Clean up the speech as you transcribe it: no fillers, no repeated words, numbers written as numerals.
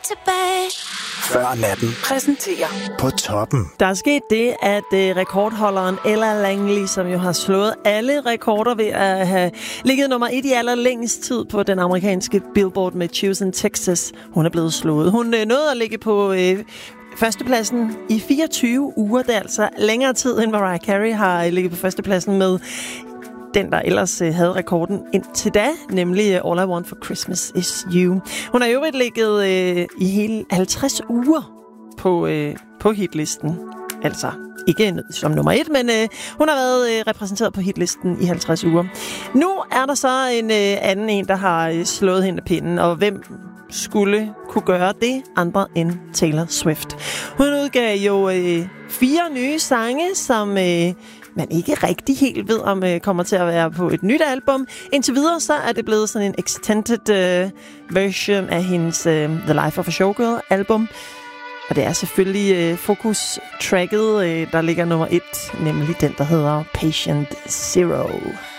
tilbage. Før natten præsenterer På Toppen. Der er sket det, at rekordholderen Ella Langley, som jo har slået alle rekorder ved at have ligget nummer 1 i allerlængst tid på den amerikanske Billboard med Choosing Texas, hun er blevet slået. Hun nåede at ligge på førstepladsen i 24 uger. Det er altså længere tid, end Mariah Carey har ligget på førstepladsen med den, der ellers havde rekorden indtil da, nemlig All I Want for Christmas Is You. Hun har jo ligget i hele 50 uger på hitlisten. Altså ikke som nummer 1, men hun har været repræsenteret på hitlisten i 50 uger. Nu er der så en anden en, der har slået hende af pinden, og hvem skulle kunne gøre det andre end Taylor Swift. Hun udgav jo 4 nye sange, som man ikke rigtig helt ved, om kommer til at være på et nyt album. Indtil videre så er det blevet sådan en extended version af hendes The Life of a Showgirl album. Og det er selvfølgelig Focus-tracket, der ligger nummer 1, nemlig den, der hedder Patient Zero.